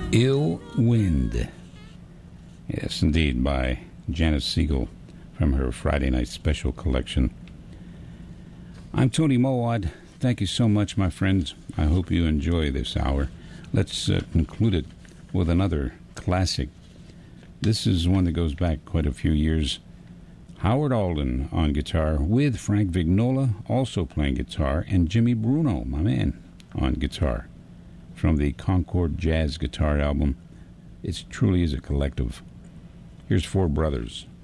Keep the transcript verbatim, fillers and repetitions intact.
Ill Wind. Yes, indeed, by Janis Siegel from her Friday Night Special collection. I'm Tony Mowat. Thank you so much, my friends. I hope you enjoy this hour. Let's uh, conclude it with another classic. This is one that goes back quite a few years. Howard Alden on guitar with Frank Vignola also playing guitar, and Jimmy Bruno, my man, on guitar, from the Concord Jazz Guitar album. It truly is a collective. Here's Four Brothers.